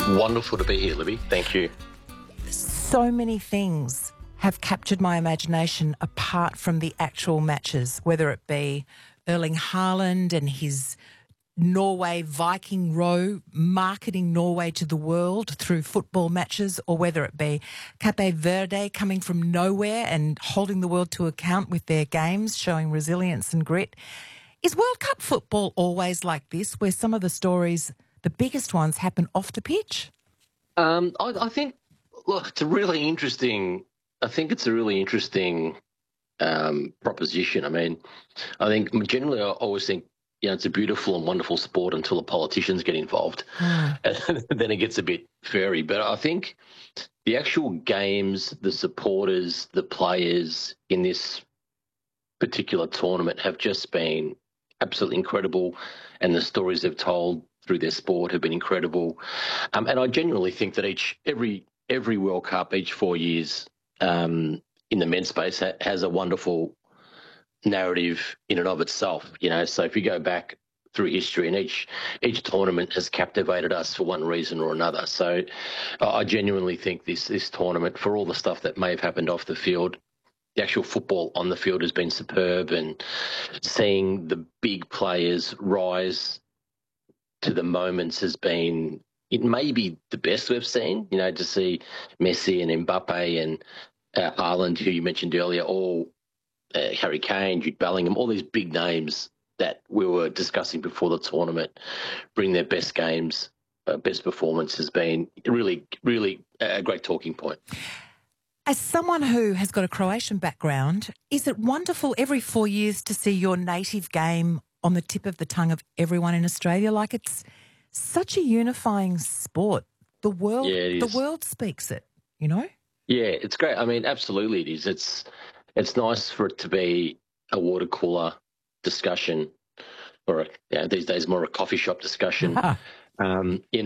Wonderful to be here, Libby. Thank you. So many things have captured my imagination apart from the actual matches, whether it be Erling Haaland and his Norway Viking row marketing Norway to the world through football matches, or whether it be Cape Verde coming from nowhere and holding the world to account with their games, showing resilience and grit. Is World Cup football always like this, where some of the stories, the biggest ones, happen off the pitch? I think, look, it's a really interesting proposition. I mean, I think generally I always think, it's a beautiful and wonderful sport until the politicians get involved. And then it gets a bit fairy. But I think the actual games, the supporters, the players in this particular tournament have just been absolutely incredible, and the stories they've told through their sport have been incredible. And I genuinely think that every World Cup, each 4 years in the men's space has a wonderful narrative in and of itself. So if you go back through history, and each tournament has captivated us for one reason or another. So I genuinely think this tournament, for all the stuff that may have happened off the field, the actual football on the field has been superb, and seeing the big players rise to the moments has been, it may be the best we've seen, to see Messi and Mbappe and Haaland, who you mentioned earlier, all Harry Kane, Jude Bellingham, all these big names that we were discussing before the tournament bring their best games, best performance has been really, really a great talking point. As someone who has got a Croatian background, is it wonderful every 4 years to see your native game on the tip of the tongue of everyone in Australia? Like, it's such a unifying sport. The world speaks it, Yeah, it's great. I mean, absolutely it is. It's nice for it to be a water cooler discussion, or these days more a coffee shop discussion, in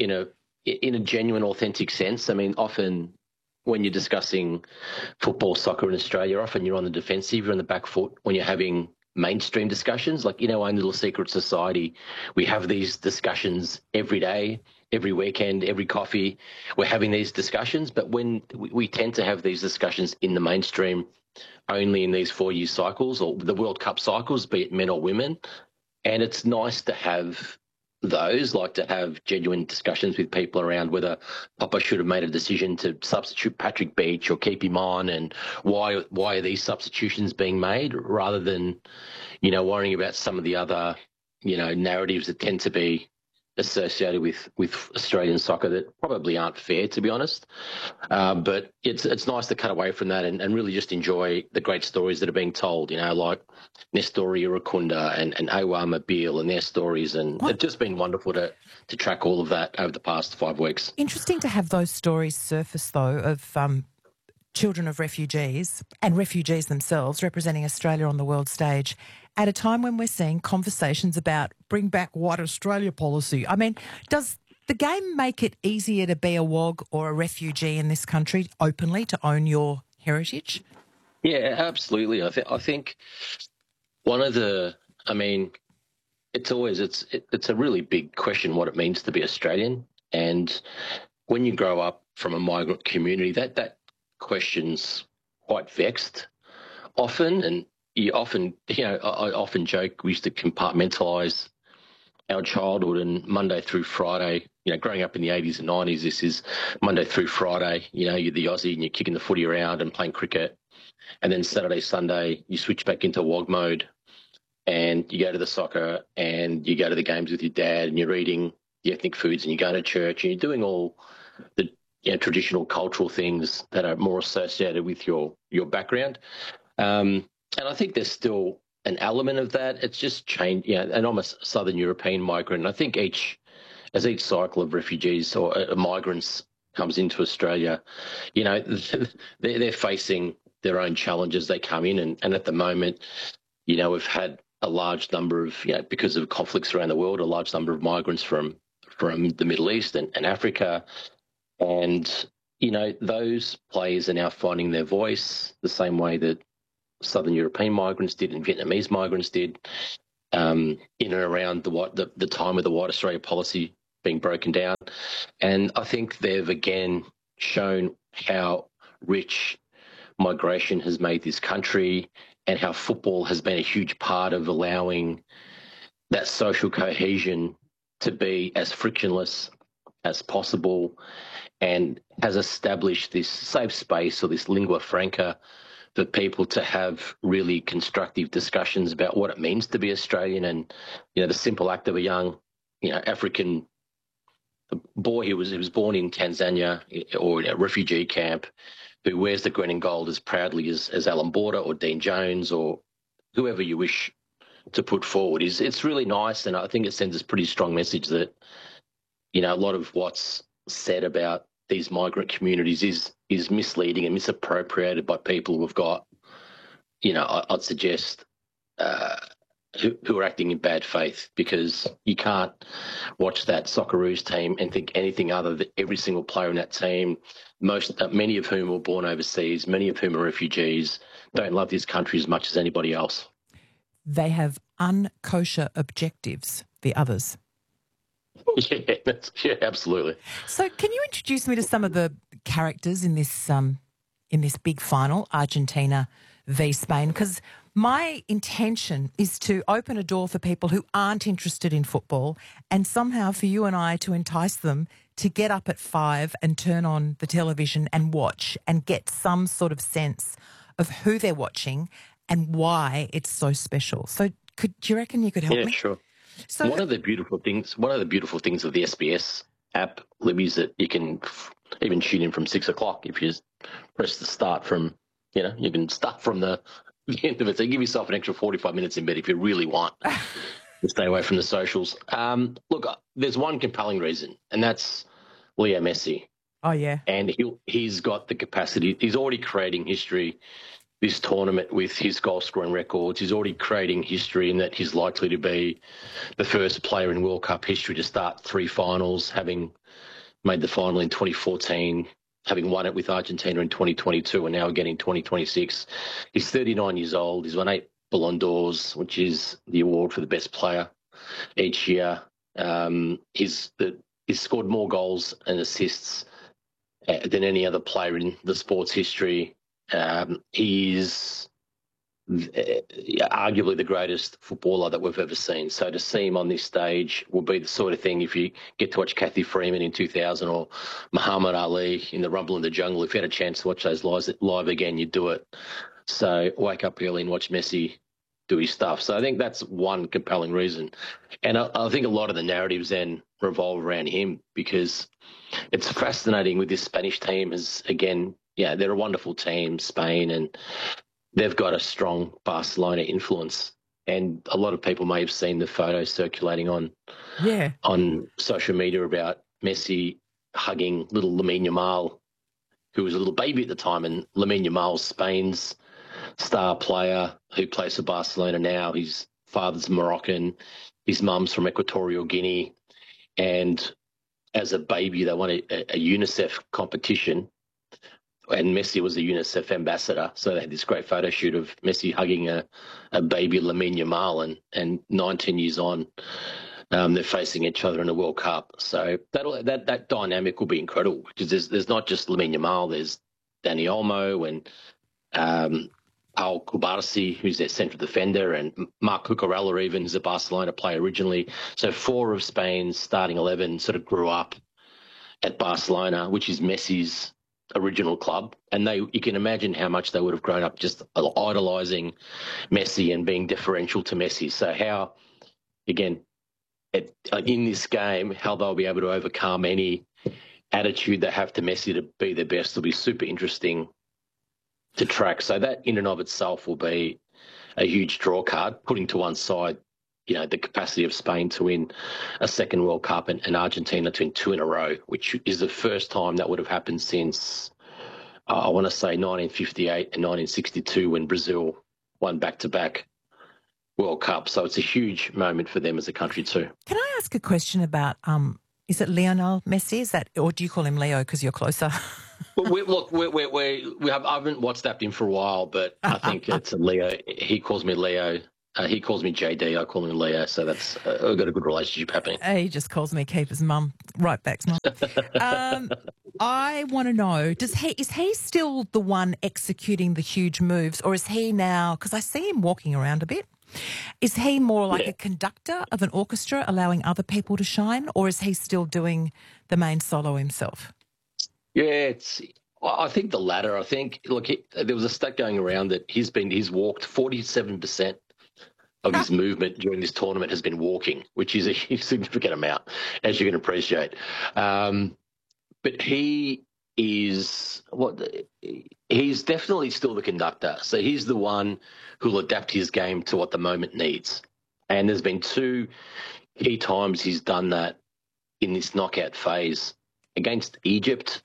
a genuine, authentic sense. I mean, often when you're discussing football, soccer in Australia, often you're on the defensive, you're on the back foot when you're having mainstream discussions. Like, our own little secret society, we have these discussions every day, every weekend, every coffee. We're having these discussions, but when we tend to have these discussions in the mainstream only in these 4 year cycles, or the World Cup cycles, be it men or women. And it's nice to have those, like to have genuine discussions with people around whether Papa should have made a decision to substitute Patrick Beach or keep him on, and why are these substitutions being made, rather than, worrying about some of the other, narratives that tend to be associated with Australian soccer that probably aren't fair, to be honest. But it's nice to cut away from that and really just enjoy the great stories that are being told, like Nestor Irukunda and Awa Mabil and their stories. And it's just been wonderful to track all of that over the past 5 weeks. Interesting to have those stories surface, though, of children of refugees and refugees themselves representing Australia on the world stage at a time when we're seeing conversations about bring back white Australia policy. I mean, does the game make it easier to be a WOG or a refugee in this country openly, to own your heritage? Yeah, absolutely. I think one of the, it's a really big question what it means to be Australian. And when you grow up from a migrant community, that question's quite vexed often. And I often joke, we used to compartmentalise our childhood, and Monday through Friday, growing up in the 80s and 90s, this is Monday through Friday, you're the Aussie and you're kicking the footy around and playing cricket. And then Saturday, Sunday, you switch back into WOG mode and you go to the soccer and you go to the games with your dad and you're eating the ethnic foods and you're going to church and you're doing all the traditional cultural things that are more associated with your background. And I think there's still an element of that. It's just changed, and I'm a Southern European migrant. And I think as each cycle of refugees or migrants comes into Australia, they're facing their own challenges. They come in and at the moment, we've had a large number of, because of conflicts around the world, a large number of migrants from the Middle East and Africa. And, those players are now finding their voice the same way that Southern European migrants did and Vietnamese migrants did in and around the time of the White Australia policy being broken down. And I think they've again shown how rich migration has made this country and how football has been a huge part of allowing that social cohesion to be as frictionless as possible, and has established this safe space or this lingua franca for people to have really constructive discussions about what it means to be Australian. And, the simple act of a young, African boy who was born in Tanzania or in a refugee camp, who wears the green and gold as proudly as Alan Border or Dean Jones or whoever you wish to put forward, it's really nice. And I think it sends a pretty strong message that, a lot of what's said about these migrant communities is misleading and misappropriated by people who've got, I'd suggest, who are acting in bad faith, because you can't watch that Socceroos team and think anything other than every single player in that team, many of whom were born overseas, many of whom are refugees, don't love this country as much as anybody else. They have unkosher objectives, the others. Yeah, absolutely. So can you introduce me to some of the characters in this big final, Argentina v Spain? Because my intention is to open a door for people who aren't interested in football, and somehow for you and I to entice them to get up at 5 and turn on the television and watch and get some sort of sense of who they're watching and why it's so special. So do you reckon you could help me? Yeah, sure. So one of the beautiful things of the SBS app, Libby, is that you can even tune in from 6 o'clock if you press the start from, you can start from the end of it. So give yourself an extra 45 minutes in bed if you really want to stay away from the socials. Look, there's one compelling reason, and that's Leo Messi. Oh, yeah. And he's got the capacity. He's already creating history this tournament with his goal-scoring records. He's already creating history in that he's likely to be the first player in World Cup history to start 3 finals, having made the final in 2014, having won it with Argentina in 2022, and now again in 2026. He's 39 years old. He's won 8 Ballon d'Ors, which is the award for the best player each year. He's scored more goals and assists than any other player in the sport's history. He's arguably the greatest footballer that we've ever seen. So to see him on this stage will be the sort of thing, if you get to watch Kathy Freeman in 2000 or Muhammad Ali in the Rumble in the Jungle, if you had a chance to watch those live again, you'd do it. So wake up early and watch Messi do his stuff. So I think that's one compelling reason. And I think a lot of the narratives then revolve around him, because it's fascinating with this Spanish team is, again, they're a wonderful team, Spain, and they've got a strong Barcelona influence. And a lot of people may have seen the photos circulating on social media about Messi hugging little Lamine Yamal, who was a little baby at the time. And Lamine Yamal's Spain's star player who plays for Barcelona now. His father's Moroccan, his mum's from Equatorial Guinea. And as a baby, they won a UNICEF competition, and Messi was a UNICEF ambassador. So they had this great photo shoot of Messi hugging a baby Lamine Yamal, and 19 years on, they're facing each other in a World Cup. So that dynamic will be incredible, because there's not just Lamine Yamal, there's Dani Olmo and Paul Kubarsi, who's their central defender, and Marc Cucurella even, who's a Barcelona player originally. So 4 of Spain's starting 11 sort of grew up at Barcelona, which is Messi's original club. And you can imagine how much they would have grown up just idolising Messi and being deferential to Messi. So how, again, in this game, how they'll be able to overcome any attitude they have to Messi to be their best will be super interesting to track. So that in and of itself will be a huge draw card, putting to one side, the capacity of Spain to win a second World Cup and Argentina to win 2 in a row, which is the first time that would have happened since, I want to say 1958 and 1962, when Brazil won back-to-back World Cup. So it's a huge moment for them as a country too. Can I ask a question about, is it Lionel Messi? Is that, or do you call him Leo because you're closer? I haven't WhatsApped him for a while, but I think it's Leo. He calls me Leo. He calls me JD. I call him Leo. So that's I've got a good relationship happening. He just calls me Keeper's mum. Right back's mum. I want to know, is he still the one executing the huge moves, or is he now, because I see him walking around a bit, is he more like a conductor of an orchestra allowing other people to shine, or is he still doing the main solo himself? Yeah, I think the latter. I think, look, there was a stat going around that he's walked 47% of his movement during this tournament has been walking, which is a significant amount, as you can appreciate. But he's definitely still the conductor. So he's the one who'll adapt his game to what the moment needs. And there's been 2 key times he's done that in this knockout phase. Against Egypt,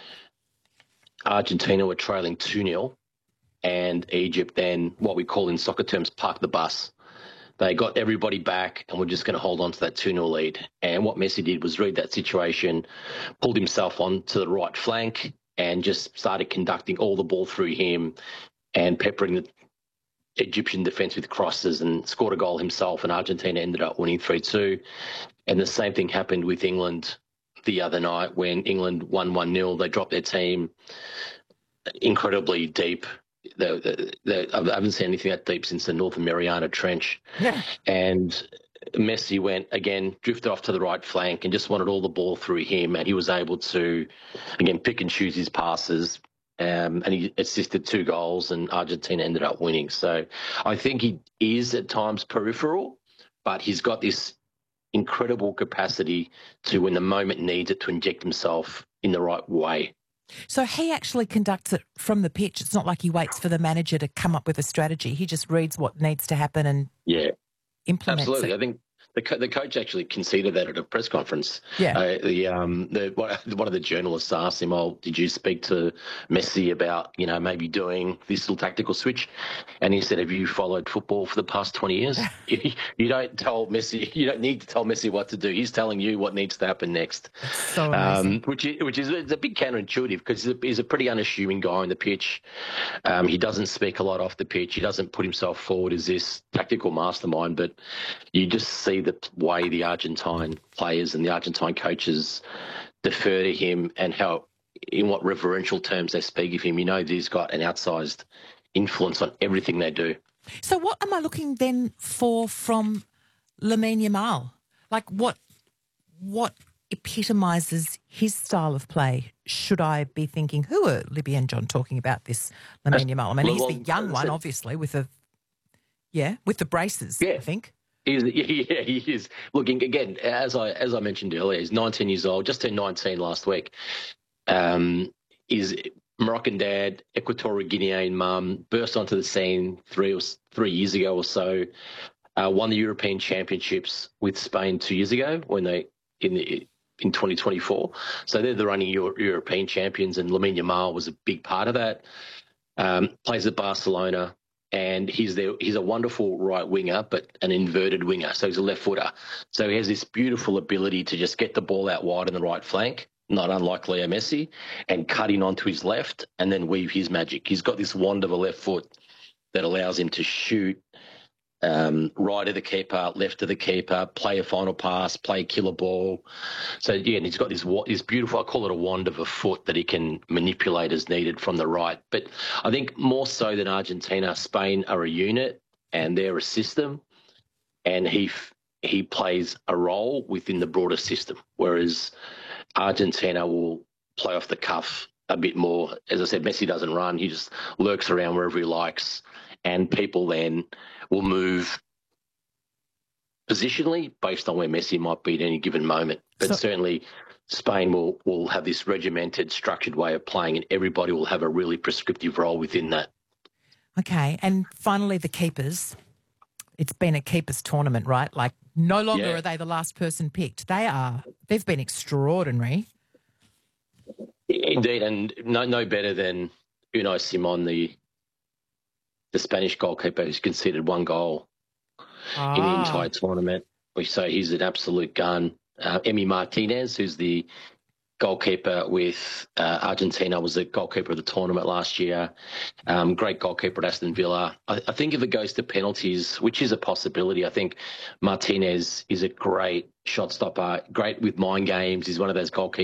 Argentina were trailing 2-0, and Egypt then, what we call in soccer terms, parked the bus. They got everybody back and were just going to hold on to that 2-0 lead. And what Messi did was read that situation, pulled himself onto the right flank and just started conducting all the ball through him and peppering the Egyptian defence with crosses, and scored a goal himself, and Argentina ended up winning 3-2. And the same thing happened with England the other night when England won 1-0. They dropped their team incredibly deep. I haven't seen anything that deep since the North Mariana Trench. Yeah. And Messi went, again, drifted off to the right flank and just wanted all the ball through him, and he was able to, again, pick and choose his passes, and he assisted 2 goals, and Argentina ended up winning. So I think he is at times peripheral, but he's got this incredible capacity to, when the moment needs it, to inject himself in the right way. So he actually conducts it from the pitch. It's not like he waits for the manager to come up with a strategy. He just reads what needs to happen and implements absolutely. it. I think the coach actually conceded that at a press conference. Yeah. One of the journalists asked him, "Oh, did you speak to Messi about maybe doing this little tactical switch?" And he said, "Have you followed football for the past 20 years? You don't tell Messi. You don't need to tell Messi what to do. He's telling you what needs to happen next." So amazing. Which is it's a bit counterintuitive, because he's a pretty unassuming guy on the pitch. He doesn't speak a lot off the pitch. He doesn't put himself forward as this tactical mastermind, but you just see the way the Argentine players and the Argentine coaches defer to him, and how, in what reverential terms they speak of him. He's got an outsized influence on everything they do. So what am I looking then for from Lamine Yamal? Like what epitomises his style of play? Should I be thinking, who are Libby and John talking about this Lamine Yamal? I mean, he's the young one, obviously, with the braces, I think. He is. Looking again, as I mentioned earlier, he's 19 years old, just turned 19 last week. He's Moroccan dad, Equatorial Guinean mum, burst onto the scene 3 years ago or so. Won the European Championships with Spain 2 years ago when they in 2024. So they're the reigning European champions, and Lamine Yamal was a big part of that. Plays at Barcelona. And he's a wonderful right winger, but an inverted winger. So he's a left footer. So he has this beautiful ability to just get the ball out wide on the right flank, not unlike Leo Messi, and cut in onto his left and then weave his magic. He's got this wand of a left foot that allows him to shoot right of the keeper, left of the keeper, play a final pass, play a killer ball. So, yeah, and he's got this beautiful, I call it a wand of a foot that he can manipulate as needed from the right. But I think more so than Argentina, Spain are a unit and they're a system, and he plays a role within the broader system, whereas Argentina will play off the cuff a bit more. As I said, Messi doesn't run. He just lurks around wherever he likes, and people then will move positionally based on where Messi might be at any given moment. But certainly Spain will have this regimented, structured way of playing, and everybody will have a really prescriptive role within that. Okay, and finally the keepers. It's been a keepers tournament, right? Like, no longer are they the last person picked. They've been extraordinary. Indeed, and no better than Unai Simon, the Spanish goalkeeper, who's conceded 1 goal in the entire tournament. So he's an absolute gun. Emi Martinez, who's the goalkeeper with Argentina, was the goalkeeper of the tournament last year. Great goalkeeper at Aston Villa. I think if it goes to penalties, which is a possibility, I think Martinez is a great shot stopper, great with mind games. He's one of those goalkeepers